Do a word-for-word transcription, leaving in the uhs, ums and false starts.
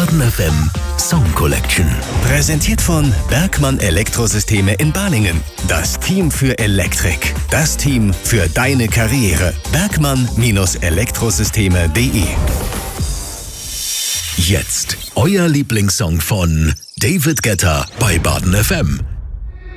Baden F M Song Collection. Präsentiert von Bergmann Elektrosysteme in Balingen. Das Team für Elektrik. Das Team für deine Karriere. Bergmann Elektrosysteme punkt de. Jetzt euer Lieblingssong von David Guetta bei Baden F M.